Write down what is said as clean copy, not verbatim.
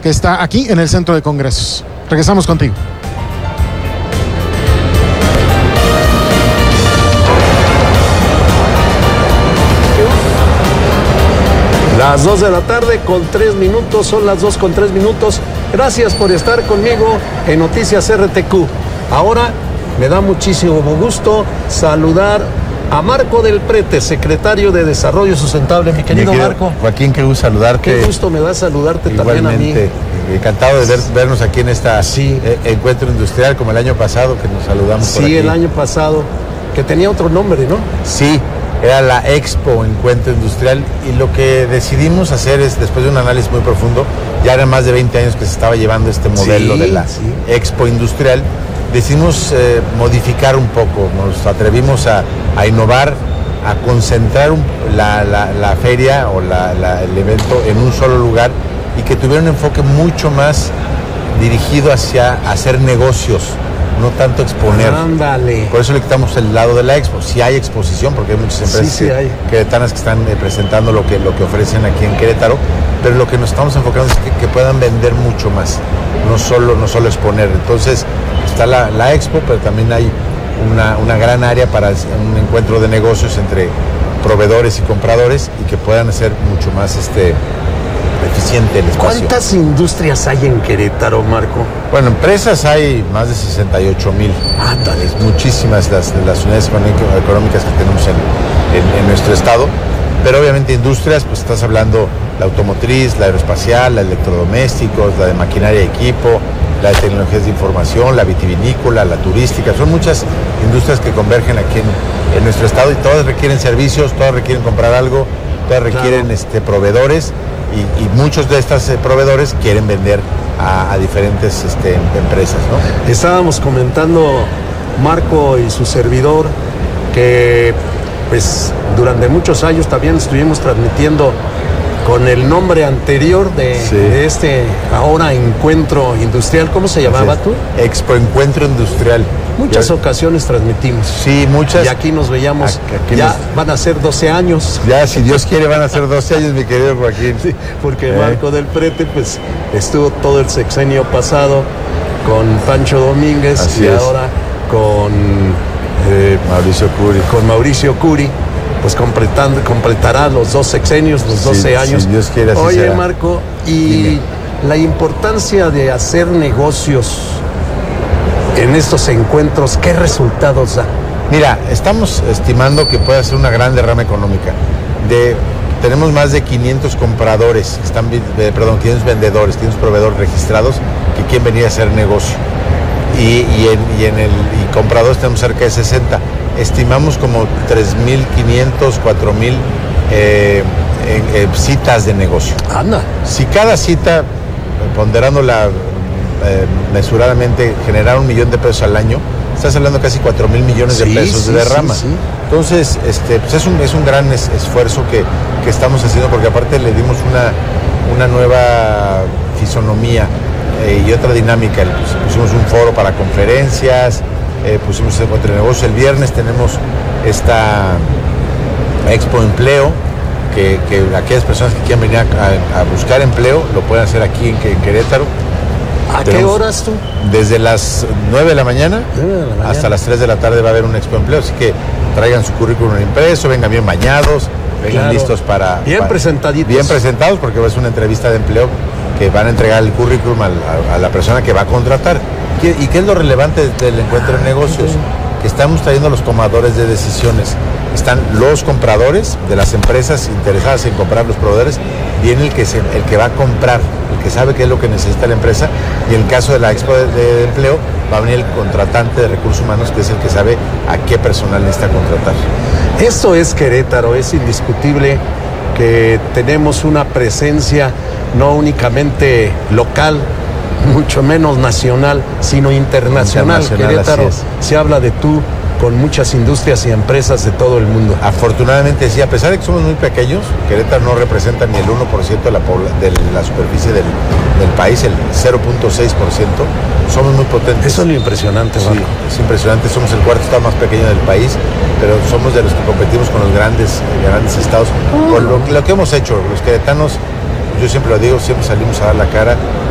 que está aquí en el Centro de Congresos. Regresamos contigo. Las 2 de la tarde con 3 minutos, son las 2 con 3 minutos. Gracias por estar conmigo en Noticias RTQ. Ahora me da muchísimo gusto saludar a Marco del Prete, secretario de Desarrollo Sustentable. Mi querido Marco. Joaquín, qué gusto saludarte. Qué gusto me da saludarte. Igualmente, también a mí. Encantado de vernos aquí en esta encuentro industrial, como el año pasado que nos saludamos por aquí. Sí, el año pasado, que tenía otro nombre, ¿no? Sí, era la Expo Encuentro Industrial, y lo que decidimos hacer es, después de un análisis muy profundo, ya eran más de 20 años que se estaba llevando este modelo de la Expo Industrial, decidimos modificar un poco, nos atrevimos a innovar, a concentrar la feria o el evento en un solo lugar y que tuviera un enfoque mucho más dirigido hacia hacer negocios, no tanto exponer. Ándale. Por eso le quitamos el lado de la expo. Sí hay exposición, porque hay muchas empresas queretanas que están presentando lo que ofrecen aquí en Querétaro, pero lo que nos estamos enfocando es que puedan vender mucho más, no solo exponer. Entonces está la expo, pero también hay una gran área para un encuentro de negocios entre proveedores y compradores y que puedan hacer mucho más eficiente el espacio. ¿Cuántas industrias hay en Querétaro, Marco? Bueno, empresas hay más de 68,000. Ándale. Muchísimas las unidades económicas que tenemos en nuestro estado, pero obviamente industrias, pues estás hablando la automotriz, la aeroespacial, la electrodomésticos, la de maquinaria y equipo, la de tecnologías de información, la vitivinícola, la turística. Son muchas industrias que convergen aquí en nuestro estado y todas requieren servicios, todas requieren comprar algo, todas requieren proveedores. Y muchos de estos proveedores quieren vender a diferentes empresas, ¿no? Estábamos comentando, Marco y su servidor, que pues durante muchos años también estuvimos transmitiendo con el nombre anterior de este ahora encuentro industrial. ¿Cómo se llamaba tú? Expo Encuentro Industrial. Muchas ocasiones transmitimos. Sí, muchas. Y aquí nos veíamos, van a ser 12 años. Ya, si Dios quiere, van a ser 12 años, mi querido Joaquín. Sí, porque Marco del Prete, pues, estuvo todo el sexenio pasado con Pancho Domínguez. Así y es. ahora con Mauricio Curi. Con Mauricio Curi, pues completará los 2 sexenios, los 12 años. Si Dios quiere, así Oye, será. Marco, y dime, la importancia de hacer negocios en estos encuentros, ¿qué resultados da? Mira, estamos estimando que puede ser una gran derrama económica. Tenemos más de 500 compradores, 500 vendedores, 500 proveedores registrados que quieren venir a hacer negocio. Y compradores tenemos cerca de 60. Estimamos como 3,500, 4,000 citas de negocio. Anda. Si cada cita, ponderándola mesuradamente, generar $1 millón al año, estás hablando casi 4,000 millones de pesos de derrama. Sí. Entonces, pues es un gran esfuerzo que estamos haciendo, porque aparte le dimos una nueva fisonomía y otra dinámica. Pusimos un foro para conferencias, pusimos el encuentro de negocios. El viernes tenemos esta Expo Empleo, que aquellas personas que quieran venir a buscar empleo lo pueden hacer aquí en Querétaro. ¿A qué horas tú? Desde las 9 de la mañana hasta las 3 de la tarde va a haber un Expo Empleo, así que traigan su currículum impreso, vengan bien bañados, vengan listos presentaditos. Bien presentados, porque es una entrevista de empleo que van a entregar el currículum a la persona que va a contratar. ¿Y qué es lo relevante del encuentro de negocios? Que estamos trayendo a los tomadores de decisiones. Están los compradores de las empresas interesadas en comprar, los proveedores, viene el que va a comprar, el que sabe qué es lo que necesita la empresa, y en el caso de la Expo de Empleo va a venir el contratante de recursos humanos, que es el que sabe a qué personal necesita contratar. Esto es Querétaro, es indiscutible que tenemos una presencia no únicamente local, mucho menos nacional, sino internacional. Querétaro se habla de tú con muchas industrias y empresas de todo el mundo. Afortunadamente sí, a pesar de que somos muy pequeños, Querétaro no representa ni el 1% de la superficie del país, el 0.6%, somos muy potentes. Eso es lo impresionante, sí, Marco. Es impresionante, somos el cuarto estado más pequeño del país, pero somos de los que competimos con los grandes estados. Por lo que hemos hecho, los queretanos, yo siempre lo digo, siempre salimos a dar la cara.